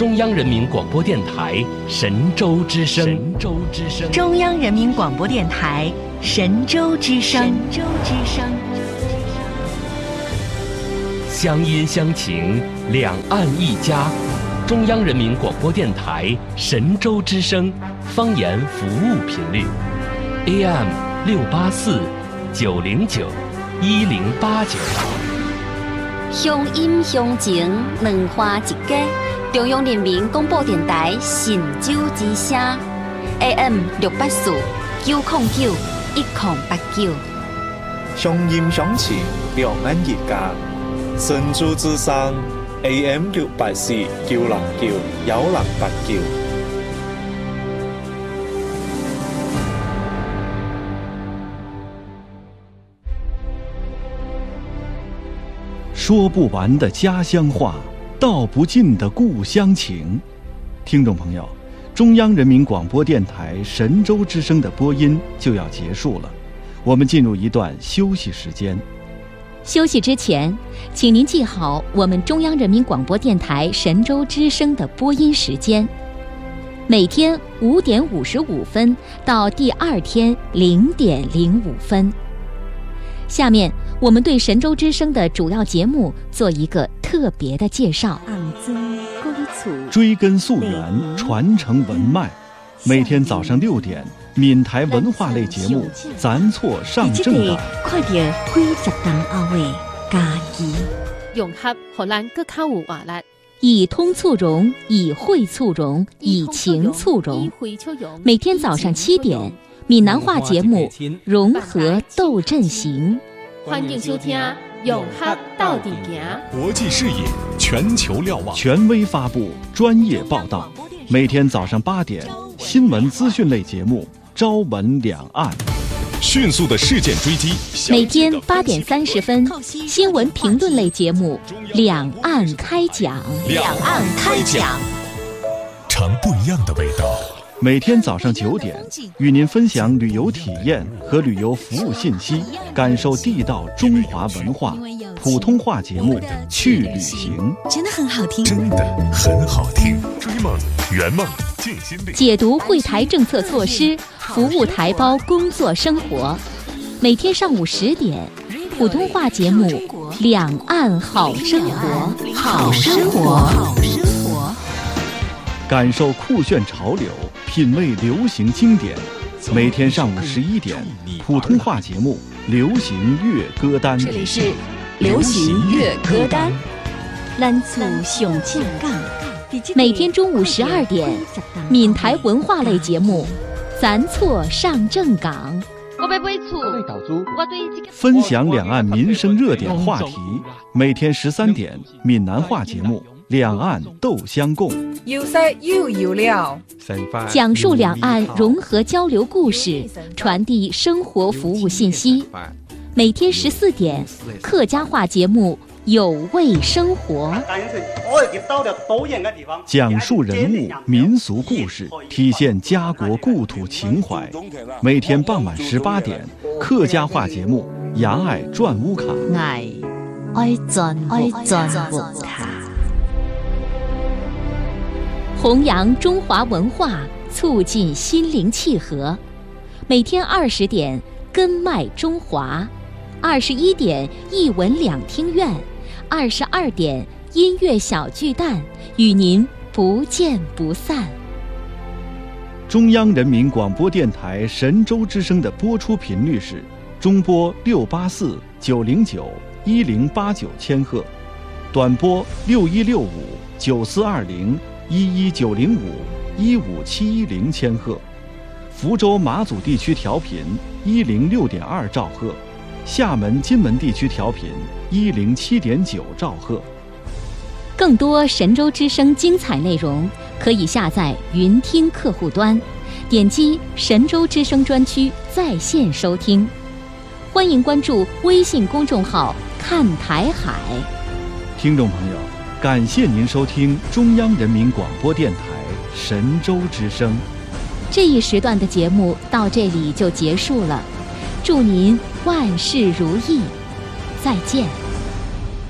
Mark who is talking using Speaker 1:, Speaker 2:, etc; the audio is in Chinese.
Speaker 1: 中央人民广播电台神州之声。神州之声。
Speaker 2: 中央人民广播电台神州之声。神州之声。
Speaker 1: 乡音乡情，两岸一家。中央人民广播电台神州之声方言服务频率 AM 684-909-1089。
Speaker 3: 乡音乡情，两花一家。中央人民广播电台神州之声 AM 684-909-1089。
Speaker 4: 乡音乡情，两岸一家。神州之声 AM 684-909-1089。
Speaker 5: 说不完的家乡话，道不尽的故乡情。听众朋友，中央人民广播电台神州之声的播音就要结束了，我们进入一段休息时间。
Speaker 6: 休息之前，请您记好我们中央人民广播电台神州之声的播音时间：每天5点55分到第二天0点05分。下面我们对神州之声的主要节目做一个特别的介绍。
Speaker 5: 追根溯源，传承文脉。每天早上6点，闽台文化类节目《咱错上正港》。
Speaker 2: 快点20年后的家己，
Speaker 7: 融合荷兰更較有活力。
Speaker 6: 以通促融，以惠促融，以情促融。每天早上7点，闽南话节目《融合斗阵行》。
Speaker 7: 歡迎收聽《融合到底行》。
Speaker 8: 國際視野，全球瞭望，
Speaker 5: 權威發布，專業報道。每天早上8點，新聞資訊類節目《朝聞兩岸》。
Speaker 8: 迅速的事件追擊。
Speaker 6: 每天8點30分，新聞評論類節目《兩岸開講》。
Speaker 8: 兩岸開講，嘗不一樣的味道。
Speaker 5: 每天早上9點，與您分享旅遊體驗和旅遊服務信息，感受地道中華文化。普通話節目《去旅行》
Speaker 2: 真的很好聽，
Speaker 8: 真的很好聽。追夢圓夢盡心力，
Speaker 6: 解讀惠台政策措施，服務台胞工作生活。每天上午10點，普通話節目《兩岸好生活》。
Speaker 2: 好生活，好生活。
Speaker 5: 感受酷炫潮流，品味流行經典。每天上午11點，普通話節目《流行粵歌單》。
Speaker 2: 這裡是流行粵歌單。咱厝上正港。
Speaker 6: 每天中午12點，闽台文化類節目《咱錯上正港》。
Speaker 5: 分享兩岸民生熱點話題。每天13點，閩南話節目《兩岸鬥相共》。
Speaker 9: 有色又有料，
Speaker 6: 講述兩岸融合交流故事，傳遞生活服務信息。每天14點，客家話節目有味生活，
Speaker 5: 講述人物民俗故事，體現家國故土情懷。每天傍晚18點，客家話節目《牙愛轉烏卡》。
Speaker 2: 愛轉烏卡。
Speaker 6: 弘揚中華文化，促進心靈契合。每天20點，根脈中華；21點，藝文兩廳院；22點，音樂小巨蛋，與您不見不散。
Speaker 5: 中央人民廣播電台神州之聲的播出頻率是中波684-909-1089千赫，短波6165-9420-11905-15710千赫，福州馬祖地區調頻106.2兆赫，廈門金門地區調頻107.9兆赫。
Speaker 6: 更多神州之聲精彩內容，可以下載雲聽客戶端，點擊神州之聲專區在線收聽。歡迎關注微信公眾號看台海。
Speaker 5: 聽眾朋友，感謝您收聽中央人民廣播電台神州之聲。
Speaker 6: 這一時段的節目到這裡就結束了，祝您萬事如意，再見。